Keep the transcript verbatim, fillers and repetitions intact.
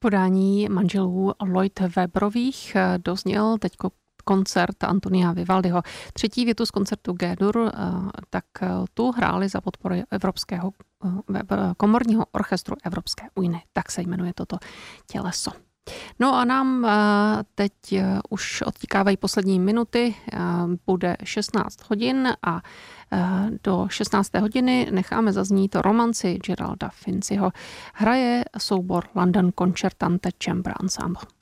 podání manželů Lloyd Webberových dozněl teď koncert Antonia Vivaldiho. Třetí větu z koncertu G-dur, tak tu hráli za podpory Evropského komorního orchestru Evropské unie. Tak se jmenuje toto těleso. No a nám teď už odtíkávají poslední minuty, bude šestnáct hodin a do šestnácté hodiny necháme zaznít romanci Geralda Finziho. Hraje soubor London Concertante Chamber Ensemble.